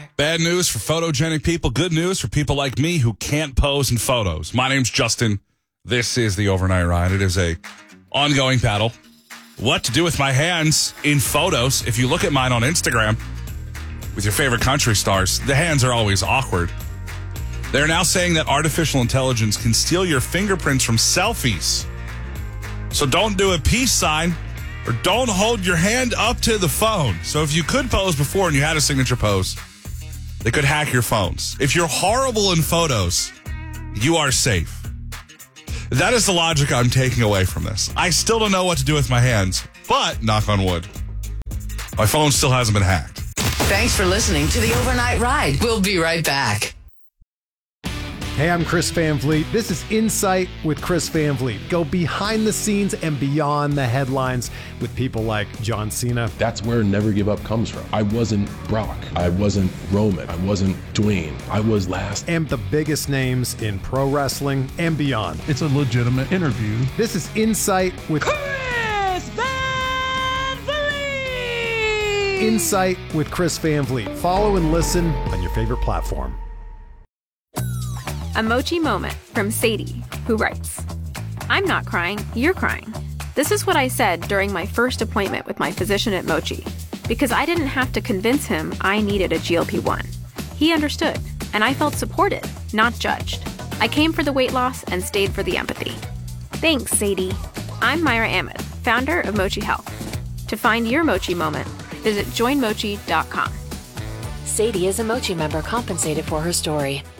Bad news for photogenic people. Good news for people like me who can't pose in photos. My name's Justin. This is the Overnight Ride. It is a ongoing battle. What to do with my hands in photos. If you look at mine on Instagram with your favorite country stars, the hands are always awkward. They're now saying that artificial intelligence can steal your fingerprints from selfies. So don't do a peace sign or don't hold your hand up to the phone. So if you could pose before and you had a signature pose, they could hack your phones. If you're horrible in photos, you are safe. That is the logic I'm taking away from this. I still don't know what to do with my hands, but knock on wood, my phone still hasn't been hacked. Thanks for listening to the Overnight Ride. We'll be right back. Hey, I'm Chris Van Vliet. This is Insight with Chris Van Vliet. Go behind the scenes and beyond the headlines with people like John Cena. That's where Never Give Up comes from. I wasn't Brock. I wasn't Roman. I wasn't Dwayne. I was last. And the biggest names in pro wrestling and beyond. It's a legitimate interview. This is Insight with Chris Van Vliet. Insight with Chris Van Vliet. Follow and listen on your favorite platform. A Mochi moment from Sadie, who writes, I'm not crying, you're crying. This is what I said during my first appointment with my physician at Mochi, because I didn't have to convince him I needed a GLP-1. He understood, and I felt supported, not judged. I came for the weight loss and stayed for the empathy. Thanks, Sadie. I'm Myra Ahmed, founder of Mochi Health. To find your Mochi moment, visit joinmochi.com. Sadie is a Mochi member compensated for her story.